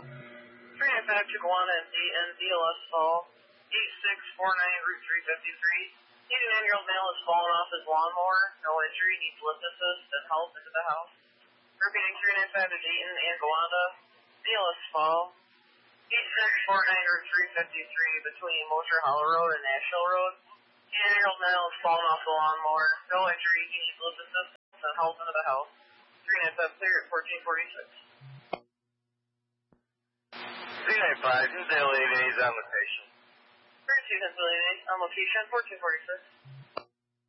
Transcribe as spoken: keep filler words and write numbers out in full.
three nine five Chicoana and D N D L S fall. eight six four nine Route three fifty-three. eighty-nine-year-old male has fallen off his lawnmower. No injury, needs lift assist and help into the house. Repeating three nine five to Dayton and Gowanda. D L S fall. eight six four nine Route three fifty-three between Mosher Hollow Road and Nashville Road. eighty-nine-year-old male has fallen off the lawnmower. No injury, he needs lift assist and help into the house. three nine five clear at fourteen forty-six. three nine five, Hensdale eight A is on location. three two Hensdale eight A on location, fourteen forty-six.